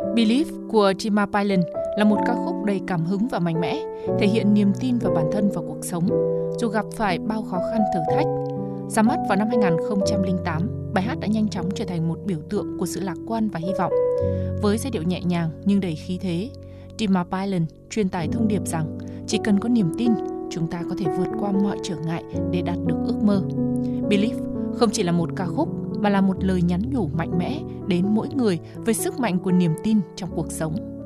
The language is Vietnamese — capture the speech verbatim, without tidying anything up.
Believe của Jemima Paylan là một ca khúc đầy cảm hứng và mạnh mẽ, thể hiện niềm tin vào bản thân và cuộc sống, dù gặp phải bao khó khăn thử thách. Ra mắt vào năm hai nghìn không trăm lẻ tám, bài hát đã nhanh chóng trở thành một biểu tượng của sự lạc quan và hy vọng. Với giai điệu nhẹ nhàng nhưng đầy khí thế, Jemima Paylan truyền tải thông điệp rằng chỉ cần có niềm tin, chúng ta có thể vượt qua mọi trở ngại để đạt được ước mơ. Believe không chỉ là một ca khúc mà là một lời nhắn nhủ mạnh mẽ đến mỗi người về sức mạnh của niềm tin trong cuộc sống.